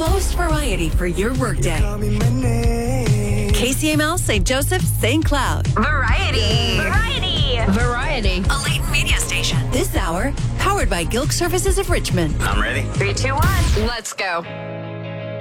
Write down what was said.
most variety for your workday. KCML St. Joseph, St. Cloud. Variety. Variety. A Leighton media station. This hour, powered by Gilk Services of Richmond. I'm ready. 3, 2, 1. Let's go.